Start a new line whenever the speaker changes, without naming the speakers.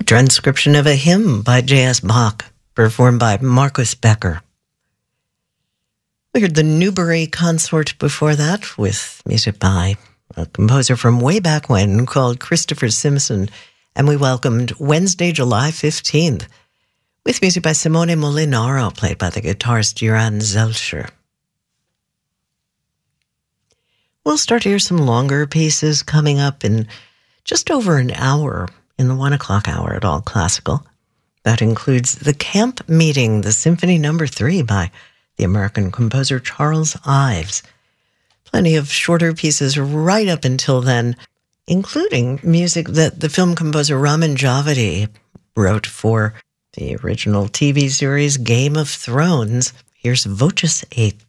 transcription of a hymn by J.S. Bach, performed by Marcus Becker. We heard the Newbury Consort before that with music by a composer from way back when called Christopher Simpson, and we welcomed Wednesday, July 15th with music by Simone Molinaro, played by the guitarist Joran Zelcher. We'll start to hear some longer pieces coming up in just over an hour in the 1 o'clock hour at All Classical. That includes The Camp Meeting, the Symphony No. 3 by the American composer Charles Ives. Plenty of shorter pieces right up until then, including music that the film composer Ramin Djawadi wrote for the original TV series Game of Thrones. Here's Voces 8.